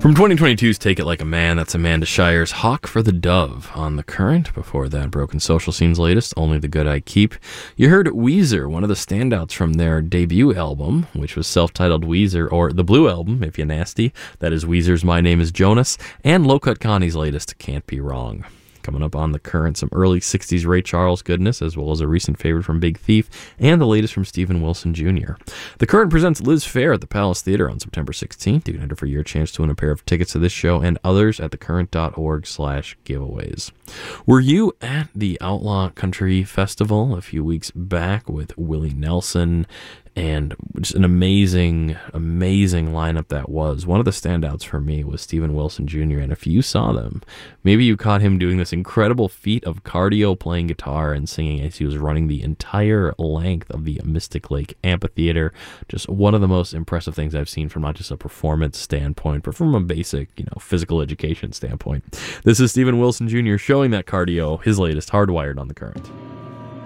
From 2022's Take It Like a Man, that's Amanda Shire's Hawk for the Dove on The Current. Before that, Broken Social Scene's latest, Only the Good I Keep. You heard Weezer, one of the standouts from their debut album, which was self-titled Weezer, or The Blue Album, if you're nasty. That is Weezer's My Name is Jonas, and Low Cut Connie's latest, Can't Be Wrong. Coming up on The Current, some early 60s Ray Charles goodness, as well as a recent favorite from Big Thief, and the latest from Steven Wilson Jr. The Current presents Liz Phair at the Palace Theater on September 16th. You can enter for your chance to win a pair of tickets to this show and others at thecurrent.org/giveaways. Were you at the Outlaw Country Festival a few weeks back with Willie Nelson? And just an amazing, amazing lineup that was. One of the standouts for me was Steven Wilson Jr., and if you saw them, maybe you caught him doing this incredible feat of cardio playing guitar and singing as he was running the entire length of the Mystic Lake Amphitheater. Just one of the most impressive things I've seen from not just a performance standpoint, but from a basic, physical education standpoint. This is Steven Wilson Jr. showing that cardio, his latest, Hardwired on The Current.